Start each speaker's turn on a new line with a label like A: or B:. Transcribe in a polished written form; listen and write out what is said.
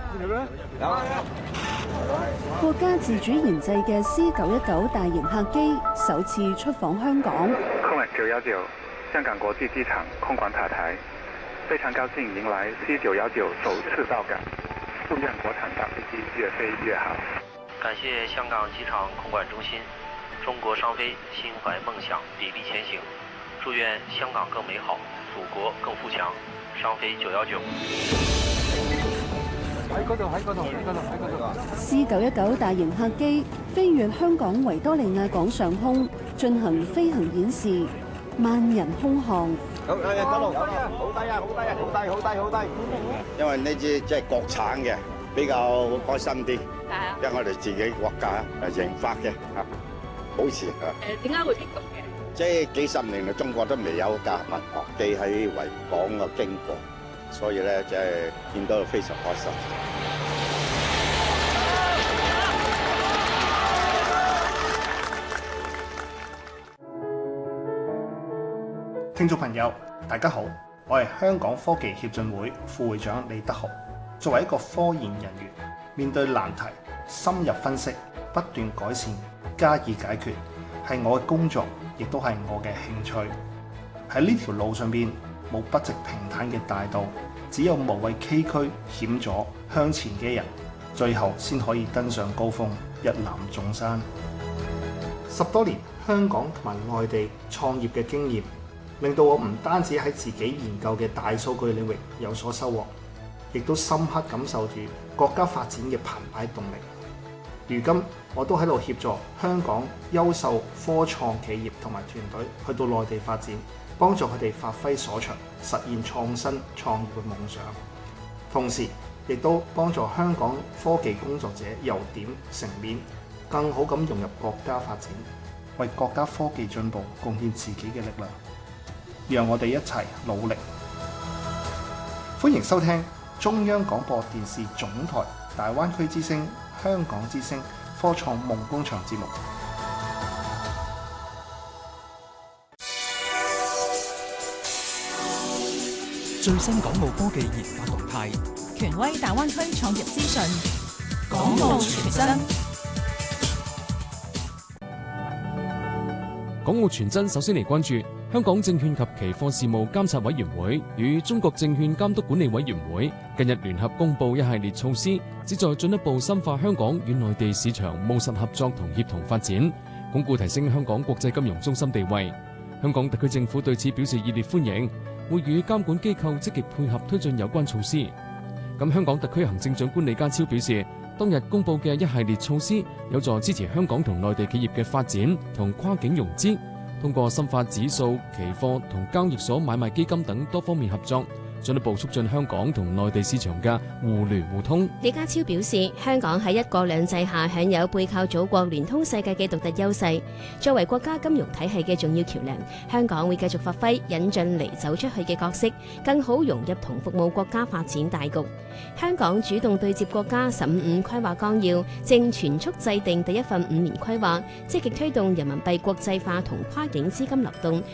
A: 國家自主研製嘅 C919大型客機首次出訪香港。
B: 空管919香港國際機場空管塔台，非常高興迎來 C919首次到港，祝願國產大飛機越飛越好。
C: 感謝香港機場空管中心，中國商飛心懷夢想，砥礪前行。祝願香港更美好，祖國更富強。商飛919。
D: 喺嗰度。
A: C919大型客機飛越香港維多利亞港上空，進行飛行演示，萬人空巷。
D: 好低啊！
E: 因為呢支即係國產嘅，比較開心啲。因為我哋自己國家研發嘅嚇，保持嚇。
F: 點解會停動嘅？
E: 即係幾十年嚟，中國都未有架民航機喺維港嘅經過，所以咧即係見到非常開心。
G: 聽眾朋友，大家好，我係香港科技協進會副會長李德豪。作為一個科研人員，面對難題，深入分析，不斷改善，加以解決，係我嘅工作，亦都係我嘅興趣。喺呢條路上邊，冇筆直平坦嘅大道，只有無畏崎嶇險阻向前嘅人，最後先可以登上高峰，一覽眾山。10多年香港同埋內地創業嘅經驗，令到我唔單止喺自己研究嘅大數據領域有所收穫，亦都深刻感受住國家發展嘅澎湃動力。如今我都喺度協助香港優秀科創企業同埋團隊去到內地發展，幫助佢哋發揮所長，實現創新創業嘅夢想。同時亦都幫助香港科技工作者由點成面，更好咁融入國家發展，為國家科技進步貢獻自己嘅力量。讓我哋一齊努力。歡迎收聽中央廣播電視總台大灣區之聲、香港之聲科創夢工場節目。
H: 最新港澳科技研發動態，
I: 權威大灣區創業資訊，
H: 港澳傳真。
J: 港澳傳真首先嚟關注香港證券及期貨事務監察委員會與中國證券監督管理委員會近日聯合公布一系列措施，旨在進一步深化香港與內地市場務實合作同協同發展，鞏固提升香港國際金融中心地位。香港特區政府對此表示熱烈歡迎，會與監管機構積極配合推進有關措施。咁香港特區行政長官李家超表示，當日公布嘅一系列措施有助支持香港同內地企業嘅發展同跨境融資，通過深化指數、期貨同交易所買賣基金等多方面合作，進一步促進香港同內地市場嘅互聯互通。
K: 李家超表示，香港喺一國兩制下享有背靠祖國聯通世界嘅獨特優勢，作為國家金融體系嘅重要橋樑，香港會繼續發揮引進嚟走出去嘅角色，更好融入同服務國家發展大局。香港主動對接國家15五規劃綱要，正全速制定第一份5年規劃，積極推動人民幣國際化同跨境資金流動